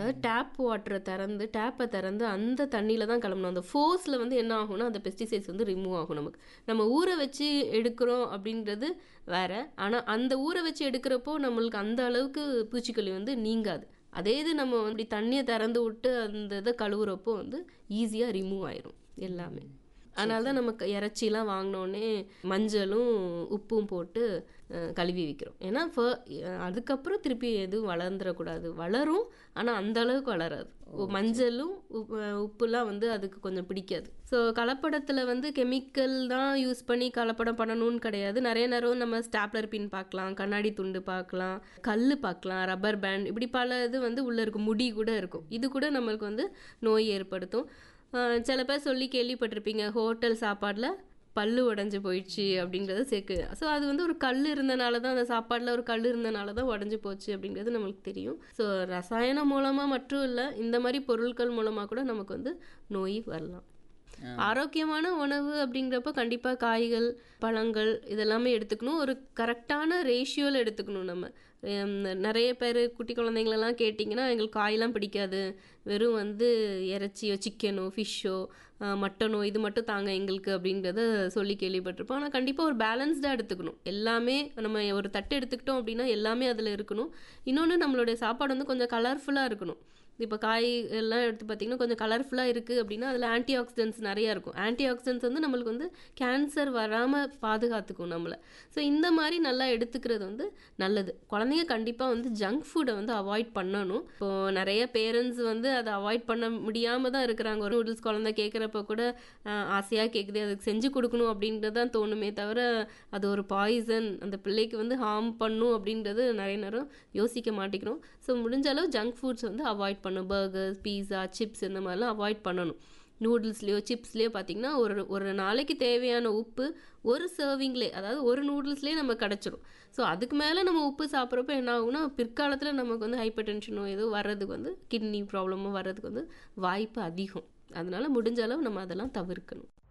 அதாவது டேப்பை திறந்து அந்த தண்ணியில் தான் கிளம்பணும். அந்த ஃபோர்ஸில் வந்து என்ன ஆகும்னா அந்த பெஸ்டிசைட்ஸ் வந்து ரிமூவ் ஆகும். நமக்கு நம்ம ஊற வச்சு எடுக்கிறோம் அப்படின்றது வேற. ஆனால் அந்த ஊற வச்சு எடுக்கிறப்போ நம்மளுக்கு அந்த அளவுக்கு பூச்சிக்கொல்லி வந்து நீங்காது. அதே இது நம்ம அப்படி தண்ணியை திறந்து விட்டு அந்த இதை கழுவுறப்போ வந்து ஈஸியாக ரிமூவ் ஆயிரும் எல்லாமே. அதனால தான் நமக்கு இறைச்சிலாம் வாங்கினோடனே மஞ்சளும் உப்பும் போட்டு கழுவி வைக்கிறோம். ஏன்னா அதுக்கப்புறம் திருப்பி எதுவும் வளர்ந்துடக்கூடாது. வளரும், ஆனால் அந்த அளவுக்கு வளராது. மஞ்சளும் உப்புலாம் வந்து அதுக்கு கொஞ்சம் பிடிக்காது. ஸோ கலப்படத்தில் வந்து கெமிக்கல் தான் யூஸ் பண்ணி கலப்படம் பண்ணணும்னு கிடையாது. நிறைய நேரம் நம்ம ஸ்டாப்லர் பின் பார்க்கலாம், கண்ணாடி துண்டு பார்க்கலாம், கல் பார்க்கலாம், ரப்பர் பேண்ட், இப்படி பல இது வந்து உள்ளே இருக்கும். முடி கூட இருக்கும். இது கூட நம்மளுக்கு வந்து நோய் ஏற்படுத்தும். சில பேர் சொல்லி கேள்விப்பட்டிருப்பீங்க, ஹோட்டல் சாப்பாடில் பல்லு உடஞ்சி போயிடுச்சு அப்படிங்கிறது சேர்க்கு. ஸோ அது வந்து ஒரு கல் இருந்தனால தான், அந்த சாப்பாடில் ஒரு கல் இருந்தனால தான் உடஞ்சி போச்சு அப்படிங்கிறது நம்மளுக்கு தெரியும். ஸோ ரசாயனம் மூலமாக மட்டும் இல்லை, இந்த மாதிரி பொருட்கள் மூலமாக கூட நமக்கு வந்து நோய் வரலாம். ஆரோக்கியமான உணவு அப்படிங்கிறப்ப கண்டிப்பாக காய்கள், பழங்கள் இதெல்லாமே எடுத்துக்கணும். ஒரு கரெக்டான ரேஷியோவில் எடுத்துக்கணும். நம்ம நிறைய பேர் குட்டி குழந்தைங்களெல்லாம் கேட்டிங்கன்னா எங்களுக்கு காயெல்லாம் பிடிக்காது, வெறும் வந்து இறைச்சியோ சிக்கனோ ஃபிஷ்ஷோ மட்டனோ இது மட்டும் தாங்க எங்களுக்கு அப்படிங்கிறத சொல்லி கேள்விப்பட்டிருப்போம். ஆனால் கண்டிப்பாக ஒரு பேலன்ஸ்டாக எடுத்துக்கணும். எல்லாமே நம்ம ஒரு தட்டு எடுத்துக்கிட்டோம் அப்படின்னா எல்லாமே அதில் இருக்கணும். இன்னொன்று, நம்மளுடைய சாப்பாடு வந்து கொஞ்சம் கலர்ஃபுல்லாக இருக்கணும். இப்போ காய் எல்லாம் எடுத்து பார்த்திங்கன்னா கொஞ்சம் கலர்ஃபுல்லாக இருக்குது அப்படின்னா அதில் ஆன்டி ஆக்சிடென்ட்ஸ் நிறையா இருக்கும். ஆன்டி ஆக்சிடென்ட்ஸ் வந்து நம்மளுக்கு வந்து கேன்சர் வராமல் பாதுகாத்துக்கும் நம்மளை. ஸோ இந்த மாதிரி நல்லா எடுத்துக்கிறது வந்து நல்லது. குழந்தைங்க கண்டிப்பாக வந்து ஜங்க் ஃபுட்டை வந்து அவாய்ட் பண்ணணும். இப்போது நிறைய பேரண்ட்ஸ் வந்து அதை அவாய்ட் பண்ண முடியாமல் தான் இருக்கிறாங்க. ஒரு நூடுல்ஸ் குழந்தை கேட்குறப்ப கூட ஆசையாக கேட்குது, அதுக்கு செஞ்சு கொடுக்கணும் அப்படின்றது தான் தோணுமே தவிர அது ஒரு பாய்சன், அந்த பிள்ளைக்கு வந்து ஹார்ம் பண்ணும் அப்படின்றது நிறைய நேரம் யோசிக்க மாட்டேங்கிறோம். ஸோ முடிஞ்ச அளவு ஜங்க் ஃபுட்ஸ் வந்து அவாய்ட் பர்கர்ஸ், பீஸா, சிப்ஸ் இந்த மாதிரிலாம் அவாய்ட் பண்ணணும். நூடுல்ஸ்லேயோ சிப்ஸ்லேயோ பார்த்திங்கன்னா ஒரு நாளைக்கு தேவையான உப்பு ஒரு சர்விங்லேயே, அதாவது ஒரு நூடுல்ஸ்லேயே நம்ம கிடச்சிடும். ஸோ அதுக்கு மேலே நம்ம உப்பு சாப்பிட்றப்ப என்ன ஆகும்னா பிற்காலத்தில் நமக்கு வந்து ஹைப்பர் டென்ஷனோ ஏதோ வர்றதுக்கு வந்து கிட்னி ப்ராப்ளமோ வர்றதுக்கு வந்து வாய்ப்பு அதிகம். அதனால முடிஞ்ச அளவு நம்ம அதெல்லாம் தவிர்க்கணும்.